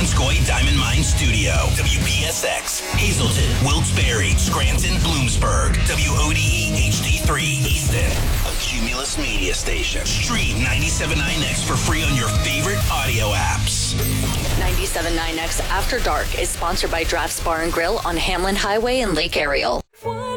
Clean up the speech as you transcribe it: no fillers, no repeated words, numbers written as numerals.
Donskoy Diamond Mine Studio. WPSX, Hazelton, Wilkes-Barre, Scranton, Bloomsburg. WODE HD3, Easton. A Cumulus media station. Stream 97.9X for free on your favorite audio apps. 97.9X After Dark is sponsored by Drafts Bar and Grill on Hamlin Highway in Lake Ariel.